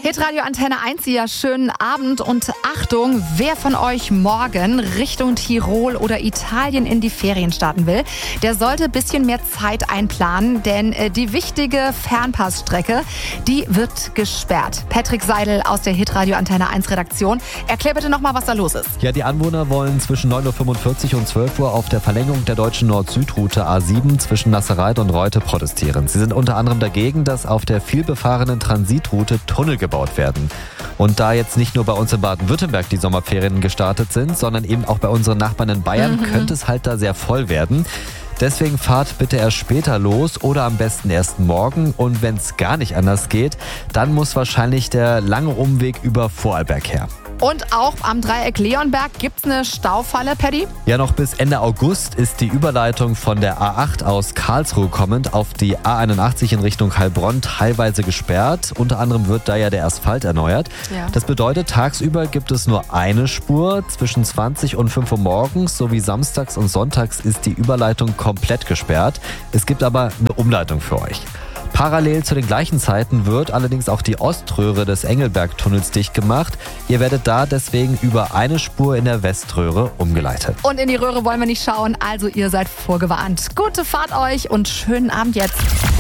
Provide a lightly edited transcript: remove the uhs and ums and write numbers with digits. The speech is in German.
Hitradio Antenne 1, ja, schönen Abend und Achtung, wer von euch morgen Richtung Tirol oder Italien in die Ferien starten will, der sollte ein bisschen mehr Zeit einplanen, denn die wichtige Fernpassstrecke, die wird gesperrt. Patrick Seidel aus der Hitradio Antenne 1 Redaktion, erklär bitte nochmal, was da los ist. Ja, die Anwohner wollen zwischen 9.45 Uhr und 12 Uhr auf der Verlängerung der deutschen Nord-Süd-Route A7 zwischen Nasserreit und Reute protestieren. Sie sind unter anderem dagegen, dass auf der vielbefahrenen Transitroute Tunnel gebaut werden. Und da jetzt nicht nur bei uns in Baden-Württemberg die Sommerferien gestartet sind, sondern eben auch bei unseren Nachbarn in Bayern, könnte es halt da sehr voll werden. Deswegen fahrt bitte erst später los oder am besten erst morgen. Und wenn es gar nicht anders geht, dann muss wahrscheinlich der lange Umweg über Vorarlberg her. Und auch am Dreieck Leonberg gibt's eine Staufalle, Paddy? Ja, noch bis Ende August ist die Überleitung von der A8 aus Karlsruhe kommend auf die A81 in Richtung Heilbronn teilweise gesperrt. Unter anderem wird da ja der Asphalt erneuert. Ja. Das bedeutet, tagsüber gibt es nur eine Spur. Zwischen 20 und 5 Uhr morgens sowie samstags und sonntags ist die Überleitung komplett gesperrt. Es gibt aber eine Umleitung für euch. Parallel zu den gleichen Zeiten wird allerdings auch die Oströhre des Engelberg-Tunnels dicht gemacht. Ihr werdet da deswegen über eine Spur in der Weströhre umgeleitet. Und in die Röhre wollen wir nicht schauen, also ihr seid vorgewarnt. Gute Fahrt euch und schönen Abend jetzt.